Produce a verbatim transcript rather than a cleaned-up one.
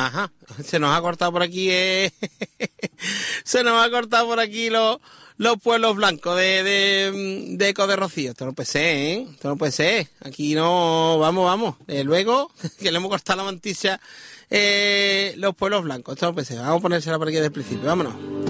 Ajá, se nos ha cortado por aquí, eh. se nos ha cortado por aquí los, los pueblos blancos de, de, de Eco de Rocío. Esto no puede ser, ¿eh? Esto no puede ser. Aquí no, vamos, vamos. Eh, luego, que le hemos cortado la mantilla, eh, los pueblos blancos. Esto no puede ser. Vamos a ponérsela por aquí desde el principio, vámonos.